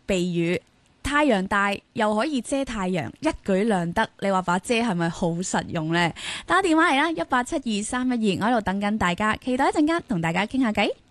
避雨。太陽大又可以遮太陽，一舉兩得。你話把遮係咪好實用呢？打電話嚟啦，1872312，我喺度等緊大家，期待一陣間同大家傾下偈。